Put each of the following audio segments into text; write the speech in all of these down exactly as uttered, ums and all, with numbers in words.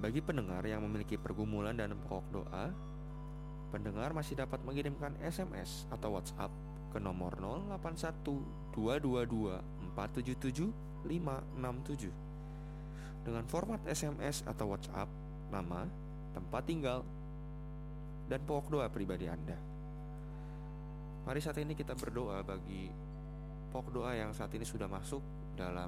Bagi pendengar yang memiliki pergumulan dan pokok doa, pendengar masih dapat mengirimkan S M S atau WhatsApp ke nomor nol delapan satu dua dua dua empat tujuh tujuh lima enam tujuh dengan format S M S atau WhatsApp, nama, tempat tinggal, dan pokok doa pribadi Anda. Mari saat ini kita berdoa bagi pokok doa yang saat ini sudah masuk dalam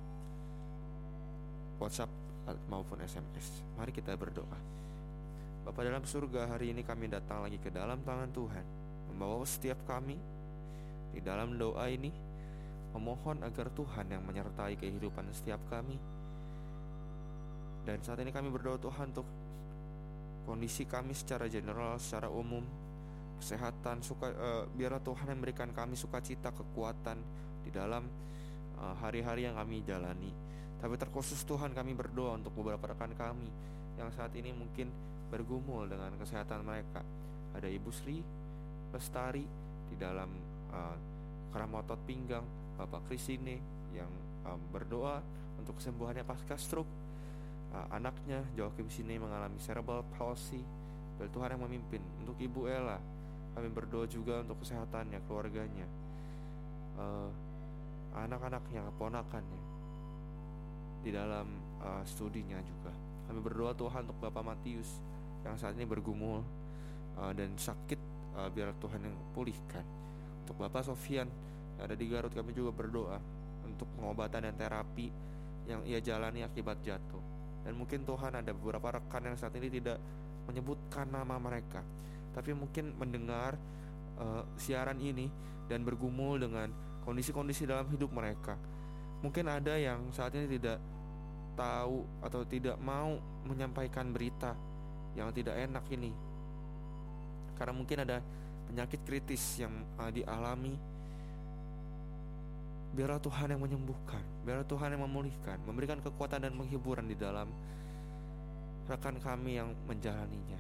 WhatsApp maupun S M S. Mari kita berdoa. Bapa dalam surga, hari ini kami datang lagi ke dalam tangan Tuhan, membawa setiap kami di dalam doa ini, memohon agar Tuhan yang menyertai kehidupan setiap kami. Dan saat ini kami berdoa Tuhan untuk kondisi kami secara general, secara umum, kesehatan, suka, uh, biarlah Tuhan yang memberikan kami sukacita, kekuatan di dalam uh, hari-hari yang kami jalani. Tapi terkhusus Tuhan, kami berdoa untuk beberapa rekan kami yang saat ini mungkin bergumul dengan kesehatan mereka. Ada Ibu Sri Lestari di dalam uh, kram otot pinggang, Bapak Krisine yang uh, berdoa untuk kesembuhannya pasca stroke. Uh, anaknya Joakim Sine mengalami cerebral palsy. Dan Tuhan yang memimpin. Untuk Ibu Ella, kami berdoa juga untuk kesehatannya, keluarganya, uh, anak-anaknya, keponakannya di dalam uh, studinya juga. Kami berdoa Tuhan untuk Bapak Matius yang saat ini bergumul uh, dan sakit, uh, biar Tuhan yang pulihkan. Untuk Bapak Sofian yang ada di Garut, kami juga berdoa untuk pengobatan dan terapi yang ia jalani akibat jatuh. Dan mungkin Tuhan ada beberapa rekan yang saat ini tidak menyebutkan nama mereka, tapi mungkin mendengar uh, siaran ini dan bergumul dengan kondisi-kondisi dalam hidup mereka. Mungkin ada yang saat ini tidak tahu atau tidak mau menyampaikan berita yang tidak enak ini, karena mungkin ada penyakit kritis yang uh, dialami. Biarlah Tuhan yang menyembuhkan, biarlah Tuhan yang memulihkan, memberikan kekuatan dan penghiburan di dalam rekan kami yang menjalaninya.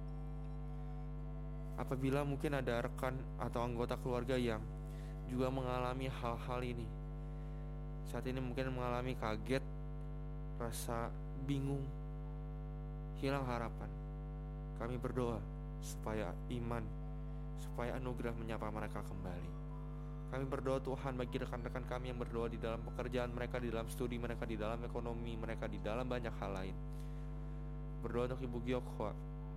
Apabila mungkin ada rekan atau anggota keluarga yang juga mengalami hal-hal ini, saat ini mungkin mengalami kaget, rasa bingung, hilang harapan, kami berdoa supaya iman, supaya anugerah menyapa mereka kembali. Kami berdoa Tuhan bagi rekan-rekan kami yang berdoa di dalam pekerjaan mereka, di dalam studi mereka, di dalam ekonomi mereka, di dalam banyak hal lain. Berdoa untuk Ibu Gyokwa,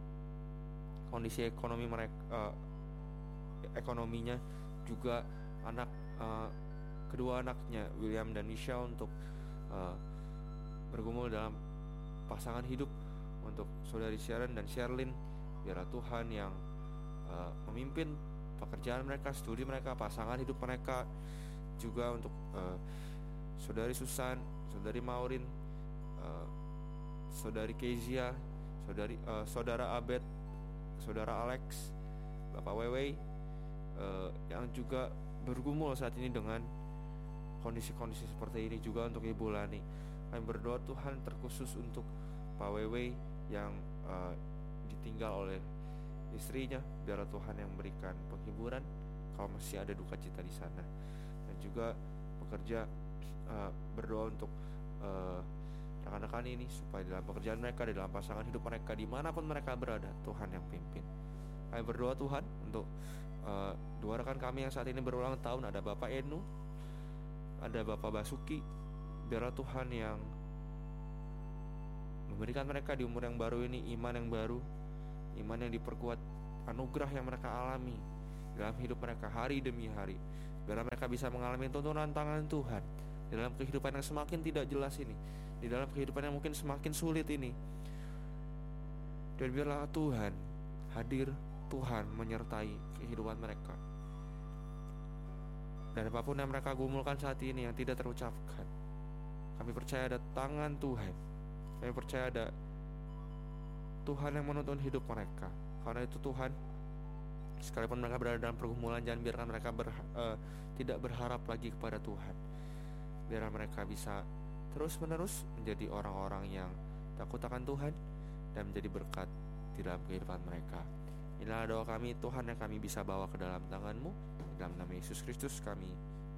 kondisi ekonomi mereka, uh, ekonominya juga anak uh, kedua anaknya William dan Michelle untuk uh, bergumul dalam pasangan hidup. Untuk saudari Sharon dan Sherlyn, biarlah Tuhan yang uh, memimpin pekerjaan mereka, studi mereka, pasangan hidup mereka. Juga untuk uh, saudari Susan, saudari Maureen, uh, saudari Kezia, saudari uh, saudara Abed, saudara Alex, Bapak Wewe, uh, yang juga bergumul saat ini dengan kondisi-kondisi seperti ini. Juga untuk Ibu Lani, kami berdoa Tuhan terkhusus untuk Pak Wewe yang uh, ditinggal oleh istrinya, biarlah Tuhan yang memberikan penghiburan kalau masih ada duka cita di sana. Dan juga bekerja uh, berdoa untuk uh, rekan-rekan ini supaya dalam pekerjaan mereka, di dalam pasangan hidup mereka, dimanapun mereka berada, Tuhan yang pimpin. Kami berdoa Tuhan untuk uh, dua rekan kami yang saat ini berulang tahun. Ada Bapak Enu, ada Bapak Basuki. Biarlah Tuhan yang memberikan mereka di umur yang baru ini iman yang baru, iman yang diperkuat, anugerah yang mereka alami dalam hidup mereka hari demi hari. Biarlah mereka bisa mengalami tuntunan tangan Tuhan di dalam kehidupan yang semakin tidak jelas ini, di dalam kehidupan yang mungkin semakin sulit ini. Dan biarlah Tuhan hadir, Tuhan menyertai kehidupan mereka. Dan apapun yang mereka gumulkan saat ini yang tidak terucapkan, kami percaya ada tangan Tuhan. Kami percaya ada Tuhan yang menuntun hidup mereka. Karena itu Tuhan, sekalipun mereka berada dalam pergumulan, jangan biarkan mereka ber, uh, tidak berharap lagi kepada Tuhan. Biarlah mereka bisa terus menerus menjadi orang-orang yang takut akan Tuhan dan menjadi berkat di dalam kehidupan mereka. Inilah doa kami Tuhan yang kami bisa bawa ke dalam tangan-Mu. Dalam nama Yesus Kristus kami